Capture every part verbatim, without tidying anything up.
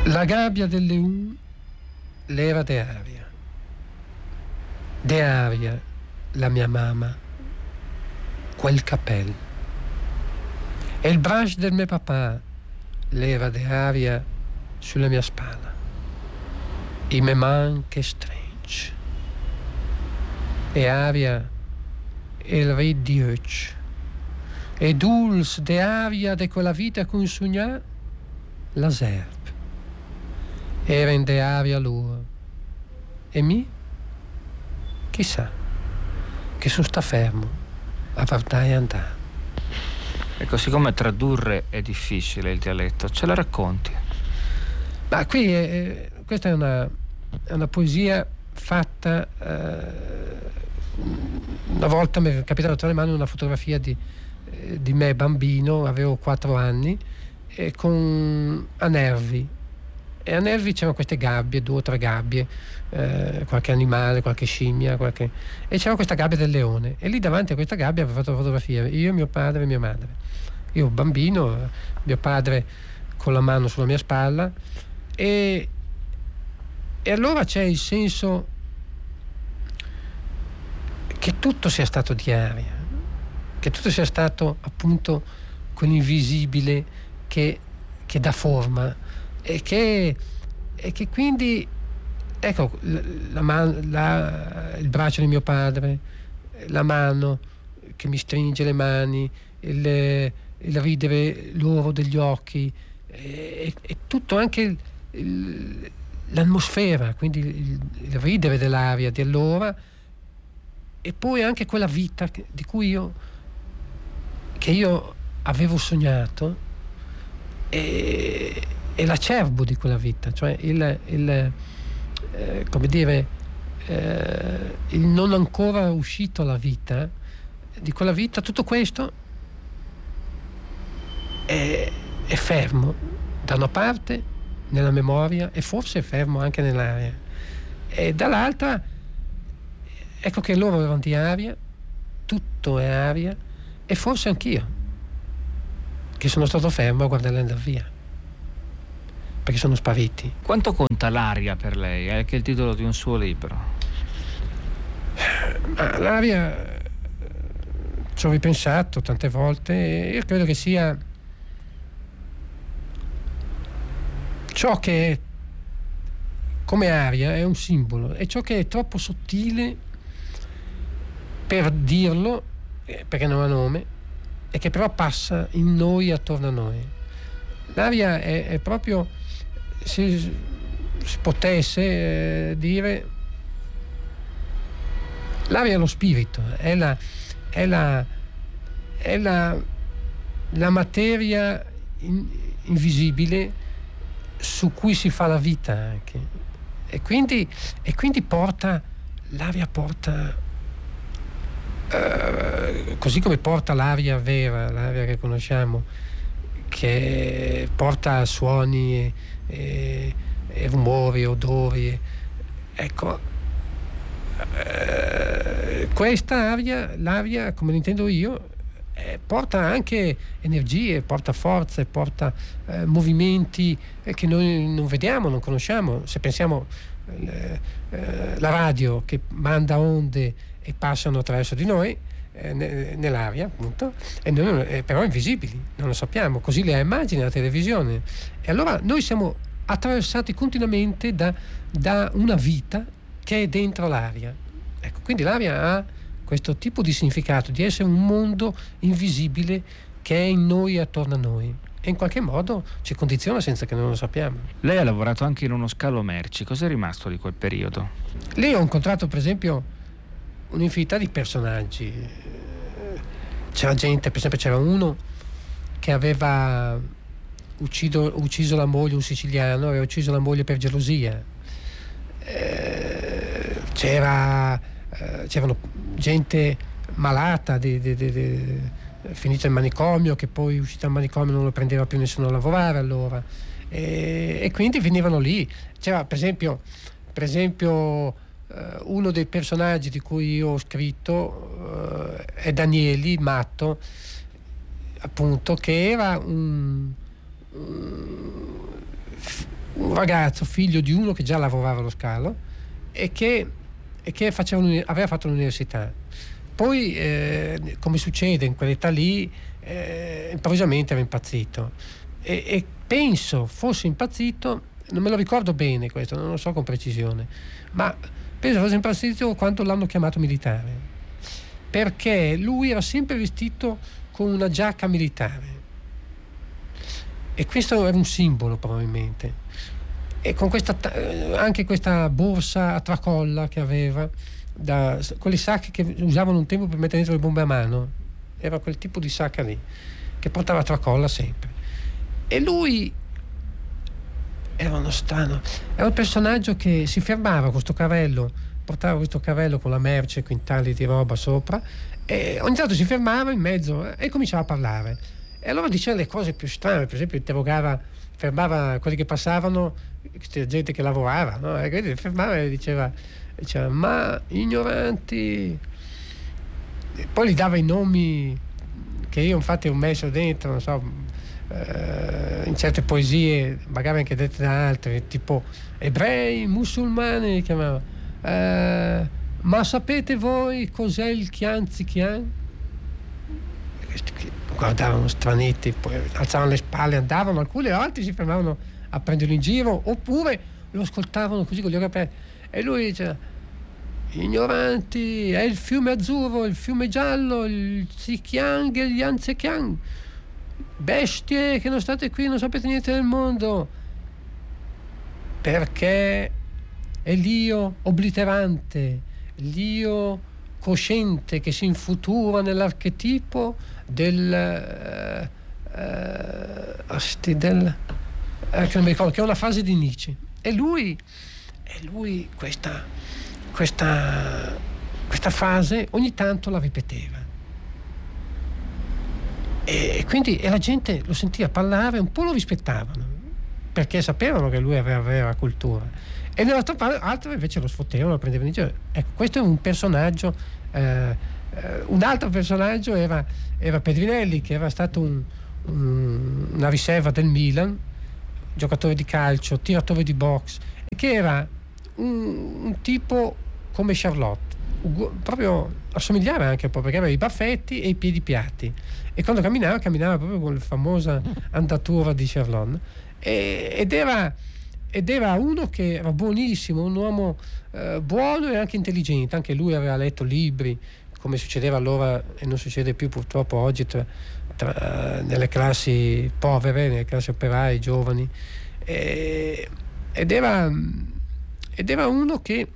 La gabbia del leun l'era de aria. De aria la mia mamma, quel cappello. E il braccio del mio papà l'era de aria sulla mia spalla. I me man che strange. E aria il rid di Öc. E dulce de aria de quella vita con sognar la serpe. Era in de aria loro. E mi? Chissà, che sono sta fermo a guardare e andare. Ecco, siccome tradurre è difficile il dialetto, ce la racconti? Ma qui è, questa è una, è una poesia fatta. Eh, una volta mi è capitato tra le mani una fotografia di, eh, di me bambino, avevo quattro anni, e con a Nervi. E a Nervi c'erano queste gabbie, due o tre gabbie, eh, qualche animale, qualche scimmia, qualche... e c'era questa gabbia del leone. E lì davanti a questa gabbia avevo fatto la fotografia, io, mio padre e mia madre. Io bambino, mio padre con la mano sulla mia spalla, e, e allora c'è il senso che tutto sia stato di aria, che tutto sia stato appunto quell'invisibile che, che dà forma. E che, e che quindi ecco la, la, la, il braccio di mio padre, la mano che mi stringe le mani, il, il ridere loro degli occhi, e, e tutto anche il, il, l'atmosfera, quindi il, il ridere dell'aria di allora, e poi anche quella vita che, di cui io che io avevo sognato, e e l'acerbo di quella vita, cioè il, il eh, come dire eh, il non ancora uscito alla vita di quella vita. Tutto questo è, è fermo da una parte nella memoria e forse è fermo anche nell'aria, e dall'altra ecco che loro erano di aria, tutto è aria, e forse anch'io che sono stato fermo a guardarli andare via perché sono spariti. Quanto conta l'aria per lei? È anche il titolo di un suo libro. Ma l'aria ci ho ripensato tante volte, e io credo che sia ciò che è, come aria è un simbolo, è ciò che è troppo sottile per dirlo, perché non ha nome, e che però passa in noi, attorno a noi. L'aria è, è proprio, se si potesse eh, dire, l'aria è lo spirito, è la, è la, è la, la materia in, invisibile su cui si fa la vita anche, e quindi, e quindi porta, l'aria porta, eh, così come porta l'aria vera, l'aria che conosciamo, che porta suoni e, e, e rumori, odori, ecco, eh, questa aria, l'aria come l'intendo io, eh, porta anche energie, porta forze, porta eh, movimenti eh, che noi non vediamo, non conosciamo. Se pensiamo eh, eh, la radio che manda onde e passano attraverso di noi, Eh, nell'aria appunto, e noi, eh, però invisibili, non lo sappiamo, così le immagini, la televisione, e allora noi siamo attraversati continuamente da, da una vita che è dentro l'aria, ecco, quindi l'aria ha questo tipo di significato di essere un mondo invisibile che è in noi e attorno a noi, e in qualche modo ci condiziona senza che noi lo sappiamo. Lei ha lavorato anche in uno scalo merci, cos'è rimasto di quel periodo? Lì ho incontrato per esempio un'infinità di personaggi. C'era gente, per esempio c'era uno che aveva ucciso, ucciso la moglie, un siciliano, aveva ucciso la moglie per gelosia. Eh, c'era, eh, c'erano gente malata, di, di, di, di, finita in manicomio, che poi uscita dal manicomio non lo prendeva più nessuno a lavorare allora. E, e quindi venivano lì. C'era per esempio, per esempio uno dei personaggi di cui io ho scritto uh, è Danieli, il matto, appunto, che era un, un un ragazzo figlio di uno che già lavorava allo scalo e che, e che faceva aveva fatto l'università. Poi eh, come succede in quell'età lì, eh, improvvisamente era impazzito e, e penso fosse impazzito, non me lo ricordo bene questo, non lo so con precisione, ma penso fosse impazzito quando l'hanno chiamato militare, perché lui era sempre vestito con una giacca militare e questo era un simbolo probabilmente, e con questa anche questa borsa a tracolla che aveva, da quelle sacche che usavano un tempo per mettere dentro le bombe a mano, era quel tipo di sacca lì che portava a tracolla sempre. E lui era uno strano, era un personaggio che si fermava con questo carrello, portava questo carrello con la merce, quintali di roba sopra, e ogni tanto si fermava in mezzo e cominciava a parlare, e allora diceva le cose più strane, per esempio interrogava, fermava quelli che passavano, gente che lavorava, no? E quindi fermava e diceva, diceva ma ignoranti, e poi gli dava i nomi che io infatti ho messo dentro, non so, eh, in certe poesie magari anche dette da altri, tipo ebrei, musulmani, chiamava, eh, ma sapete voi cos'è il Kian Zikian? Guardavano stranetti, poi alzavano le spalle, andavano, alcuni, altri si fermavano a prenderlo in giro oppure lo ascoltavano così con gli occhi aperti, e lui diceva ignoranti, è il fiume azzurro, il fiume giallo, il Zikiang e gli Anzekiang, bestie che non state qui, non sapete niente del mondo, perché è l'io obliterante, l'io cosciente che si infutura nell'archetipo del uh, uh, del uh, che non mi ricordo, che è una frase di Nietzsche, e lui e lui questa questa questa frase ogni tanto la ripeteva, e quindi e la gente lo sentiva parlare, un po' lo rispettavano perché sapevano che lui aveva vera cultura, e nell'altra parte altri invece lo sfottevano, lo prendevano in giro. Ecco, questo è un personaggio. eh, un altro personaggio era, era Pedrinelli, che era stato un, un, una riserva del Milan, giocatore di calcio, tiratore di box, e che era un, un tipo come Charlotte, proprio assomigliava anche un po', perché aveva i baffetti e i piedi piatti, e quando camminava camminava proprio con la famosa andatura di Charlotte, e, ed era ed era uno che era buonissimo, un uomo eh, buono e anche intelligente. Anche lui aveva letto libri, come succedeva allora e non succede più purtroppo oggi, tra, tra, nelle classi povere, nelle classi operaie, giovani, e, ed era ed era uno che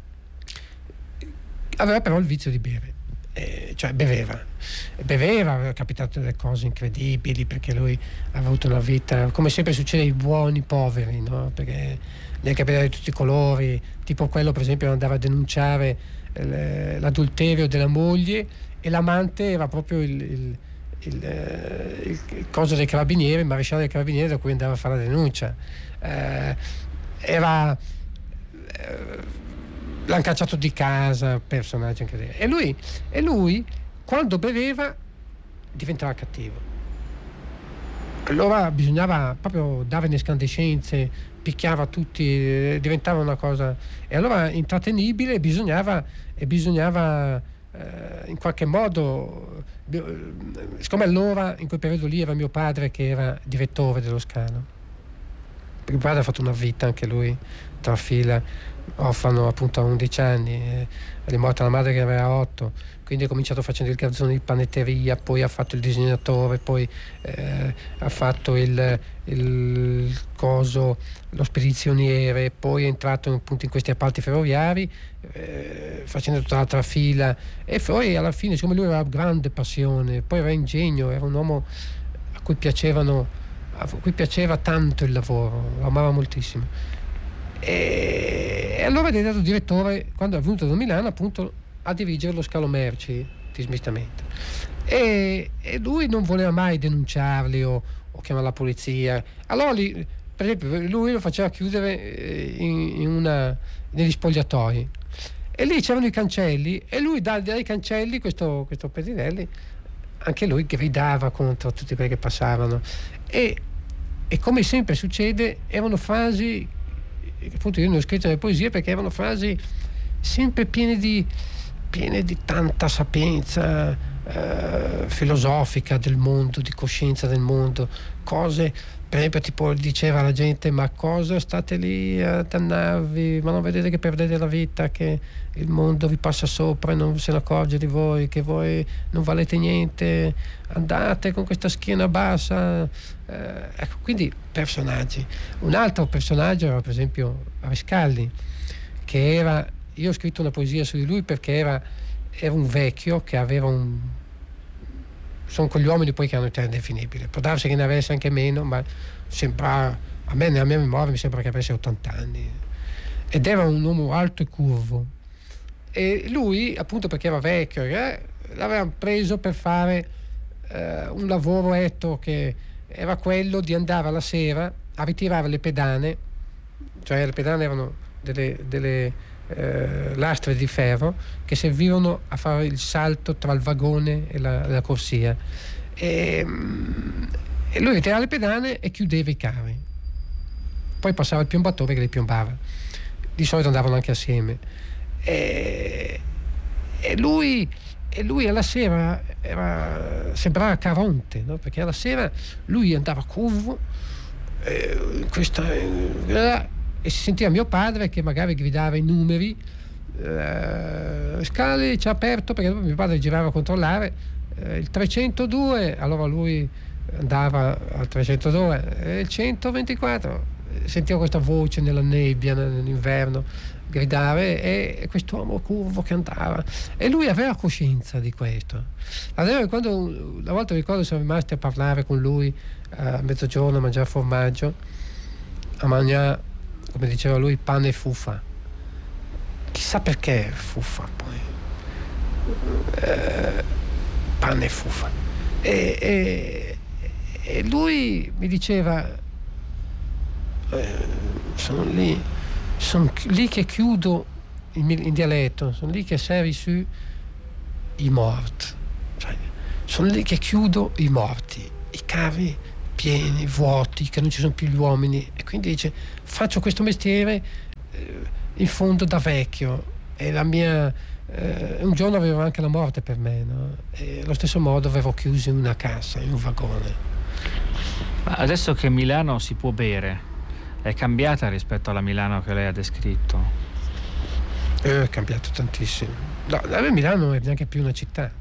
aveva però il vizio di bere, eh, cioè beveva beveva, aveva capitato delle cose incredibili, perché lui aveva avuto una vita, come sempre succede ai buoni poveri, no? Perché ne è capitato di tutti i colori, tipo quello per esempio andava a denunciare eh, l'adulterio della moglie, e l'amante era proprio il, il, il, eh, il, il coso dei carabinieri, il maresciallo dei carabinieri, da cui andava a fare la denuncia. eh, era eh, l'hanno cacciato di casa, personaggio incredibile, e lui, e lui quando beveva diventava cattivo, allora bisognava proprio dare le escandescenze, picchiava tutti, diventava una cosa, e allora intrattenibile, bisognava e bisognava eh, in qualche modo, siccome allora in quel periodo lì era mio padre che era direttore dello Scalo, perché mio padre ha fatto una vita anche lui tra fila, orfano appunto a undici anni, eh, è morta la madre che aveva otto, quindi ha cominciato facendo il garzone di panetteria, poi ha fatto il disegnatore, poi eh, ha fatto il, il coso, lo spedizioniere, poi è entrato appunto in questi appalti ferroviari, eh, facendo tutta l'altra fila, e poi alla fine, siccome lui aveva grande passione, poi aveva ingegno, era un uomo a cui piacevano a cui piaceva tanto il lavoro, lo amava moltissimo. E allora è diventato direttore, quando è venuto da Milano appunto a dirigere lo scalo merci di smistamento, e, e lui non voleva mai denunciarli o, o chiamare la polizia. Allora lì, per esempio, lui lo faceva chiudere in, in una, negli spogliatoi, e lì c'erano i cancelli, e lui dai, dai cancelli, questo, questo Pedrinelli, anche lui gridava contro tutti quelli che passavano, e e come sempre succede erano frasi, appunto io ne ho scritto le poesie perché erano frasi sempre piene di, piene di tanta sapienza eh, filosofica del mondo, di coscienza del mondo, cose, per esempio tipo diceva la gente: ma cosa state lì a dannarvi, ma non vedete che perdete la vita, che il mondo vi passa sopra e non se ne accorge di voi, che voi non valete niente, andate con questa schiena bassa. Eh, ecco, quindi personaggi. Un altro personaggio era per esempio Riscaldi, che era, io ho scritto una poesia su di lui perché era, era un vecchio che aveva un, sono quegli uomini poi che hanno età indefinibile, può darsi che ne avesse anche meno, ma sembra, a me nella mia memoria mi sembra che avesse ottanta anni, ed era un uomo alto e curvo, e lui appunto perché era vecchio eh, l'avevano preso per fare eh, un lavoro etto, che era quello di andare alla sera a ritirare le pedane, cioè le pedane erano delle, delle eh, lastre di ferro che servivano a fare il salto tra il vagone e la, la corsia, e, e lui ritirava le pedane e chiudeva i cavi, poi passava il piombatore che li piombava, di solito andavano anche assieme, e, e lui e lui alla sera era, sembrava Caronte, no? Perché alla sera lui andava curvo eh, questa, eh, e si sentiva mio padre che magari gridava i numeri, eh, scale ci ha aperto, perché mio padre girava a controllare eh, il trecentodue, allora lui andava al trecentodue, e il centoventiquattro, sentivo questa voce nella nebbia nell'inverno gridare, e quest'uomo curvo che andava, e lui aveva coscienza di questo. Allora, quando una volta ricordo siamo rimasti a parlare con lui a mezzogiorno, a mangiare formaggio, a mangiare, come diceva lui, pane e fuffa, chissà perché fuffa poi eh, pane e fuffa, e, e, e lui mi diceva eh, sono lì sono lì che chiudo in, in dialetto, sono lì che servi su i morti, cioè, sono lì che chiudo i morti, i cavi pieni, vuoti, che non ci sono più gli uomini, e quindi dice faccio questo mestiere eh, in fondo da vecchio, e la mia eh, un giorno avevo anche la morte per me, no? E allo stesso modo avevo chiuso in una cassa, in un vagone. Adesso che Milano si può bere, è cambiata rispetto alla Milano che lei ha descritto? Eh, è cambiato tantissimo. No, a me Milano non è neanche più una città.